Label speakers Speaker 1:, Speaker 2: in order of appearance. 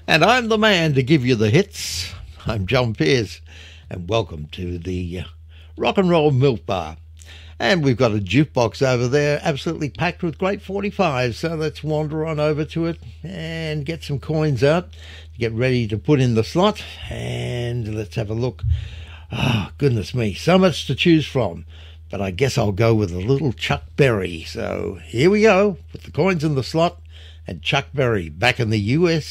Speaker 1: And I'm the man to give you the hits. I'm John Pearce, and welcome to the Rock and Roll Milk Bar. And we've got a jukebox over there, absolutely packed with great 45s. So let's wander on over to it and get some coins out. Get ready to put in the slot, and let's have a look. Oh, goodness me, so much to choose from. But I guess I'll go with a little Chuck Berry. So here we go, put the coins in the slot, and Chuck Berry back in the US.